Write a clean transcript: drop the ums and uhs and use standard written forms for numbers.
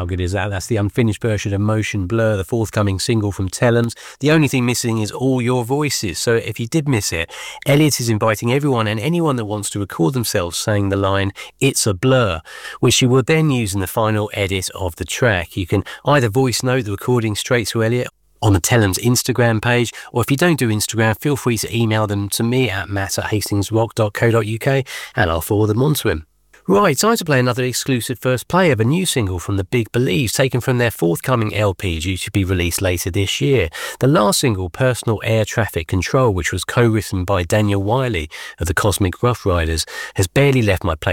good is that? That's the unfinished version of Motion Blur, the forthcoming single from Tellums. The only thing missing is All Your Voices. So if you did miss it, Elliot is inviting everyone and anyone that wants to record themselves saying the line, "It's a blur," which she will then use in the final edit of the track. You can either voice note the recording straight to Elliot on the Tellums Instagram page, or if you don't do Instagram, feel free to email them to me at matt@hastingsrock.co.uk and I'll forward them on to him. Right, time to play another exclusive first play of a new single from The Big Believes, taken from their forthcoming LP due to be released later this year. The last single, Personal Air Traffic Control, which was co-written by Daniel Wiley of the Cosmic Rough Riders, has barely left my playlist